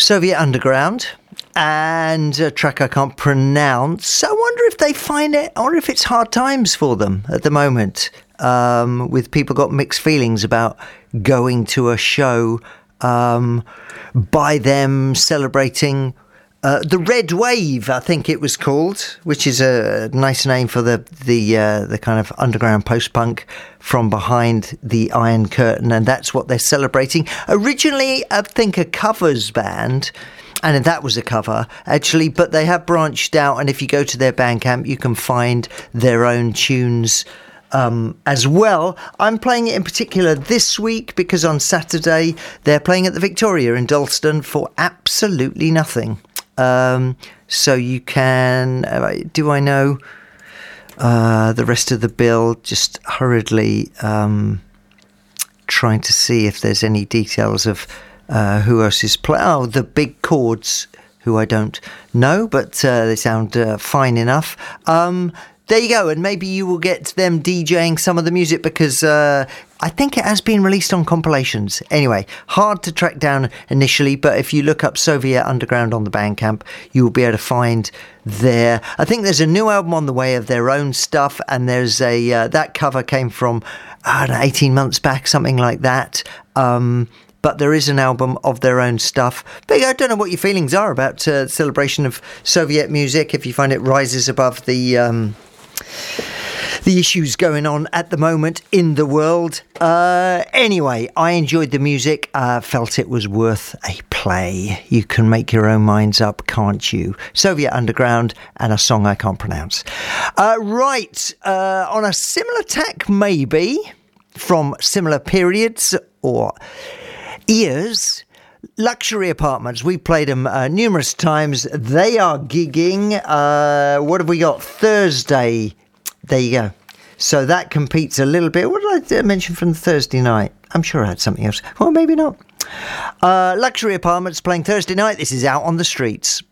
Soviet Underground, and a track I can't pronounce. I wonder if they find it, or if it's hard times for them at the moment, with people got mixed feelings about going to a show by them celebrating the Red Wave, I think it was called, which is a nice name for the kind of underground post-punk from behind the Iron Curtain, and that's what they're celebrating. Originally, I think a covers band, and that was a cover, actually, but they have branched out, and if you go to their Bandcamp, you can find their own tunes as well. I'm playing it in particular this week because on Saturday they're playing at the Victoria in Dalston for absolutely nothing. So you can, do I know the rest of the bill? Just hurriedly trying to see if there's any details of who else is playing. Oh, the Big Chords, who I don't know, but they sound fine enough. There you go, and maybe you will get them DJing some of the music because I think it has been released on compilations. Anyway, hard to track down initially, but if you look up Soviet Underground on the Bandcamp, you will be able to find there. I think there's a new album on the way of their own stuff, and there's a that cover came from 18 months back, something like that. But there is an album of their own stuff. But I don't know what your feelings are about celebration of Soviet music, if you find it rises above the issues going on at the moment in the world. Anyway, I enjoyed the music. Felt it was worth a play. You can make your own minds up, can't you? Soviet Underground and a song I can't pronounce. Right, on a similar tack maybe, from similar periods or ears, Luxury Apartments. We played them numerous times. They are gigging. What have we got? Thursday. There you go. So that competes a little bit. What did I mention from Thursday night? I'm sure I had something else. Well, maybe not. Luxury Apartments playing Thursday night. This is Out on the Streets.